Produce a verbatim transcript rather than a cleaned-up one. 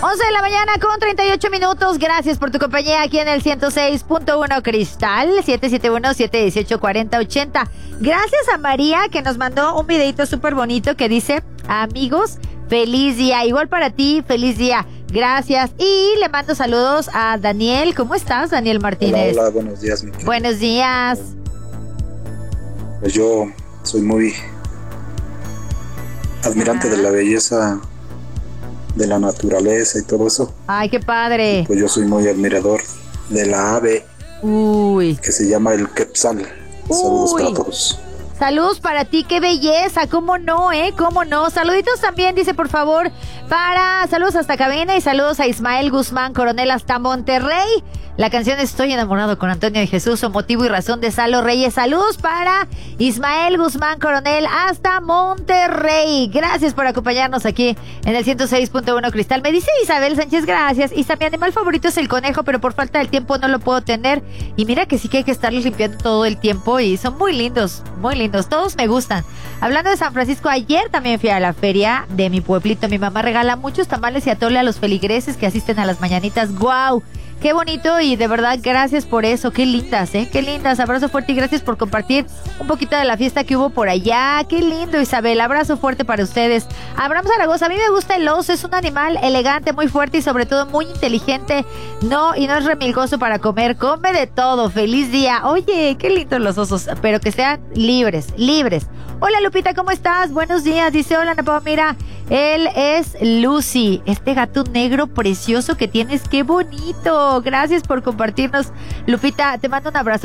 once de la mañana con treinta y ocho minutos. Gracias por tu compañía aquí en el ciento seis punto uno Cristal, siete siete uno, siete uno ocho, cuatro cero ocho cero. Gracias a María que nos mandó un videito súper bonito que dice: amigos, feliz día. Igual para ti, feliz día. Gracias. Y le mando saludos a Daniel. ¿Cómo estás, Daniel Martínez? Hola, hola, buenos días, mi querida. Buenos días. Pues yo soy muy admirante Ajá. de la belleza de la naturaleza y todo eso. Ay, qué padre. Pues yo soy muy admirador de la ave Uy. que se llama el quetzal. Saludos Uy. para todos. Saludos para ti, qué belleza, cómo no, eh, cómo no. Saluditos también, dice, por favor, para, saludos hasta cabina y saludos a Ismael Guzmán, coronel hasta Monterrey. La canción Estoy enamorado con Antonio de Jesús o Motivo y Razón de Salo Reyes. Saludos para Ismael Guzmán, coronel hasta Monterrey. Gracias por acompañarnos aquí en el ciento seis punto uno Cristal. Me dice Isabel Sánchez, gracias. Y mi animal favorito es el conejo, pero por falta del tiempo no lo puedo tener. Y mira que sí que hay que estarlos limpiando todo el tiempo y son muy lindos, muy lindos. Todos me gustan. Hablando de San Francisco, ayer también fui a la feria de mi pueblito. Mi mamá regala muchos tamales y atole a los feligreses que asisten a las mañanitas. ¡Guau! Qué bonito y de verdad gracias por eso, qué lindas, ¿eh? Qué lindas, abrazo fuerte y gracias por compartir un poquito de la fiesta que hubo por allá. Qué lindo, Isabel, abrazo fuerte para ustedes. Abraham Zaragoza, a mí me gusta el oso, es un animal elegante, muy fuerte y sobre todo muy inteligente. No, y no es remilgoso para comer, come de todo, feliz día. Oye, qué lindos los osos, pero que sean libres, libres. Hola Lupita, ¿cómo estás? Buenos días, dice, hola Napao, mira, él es Lucy, este gato negro precioso que tienes, qué bonito. Gracias por compartirnos, Lupita, te mando un abrazo.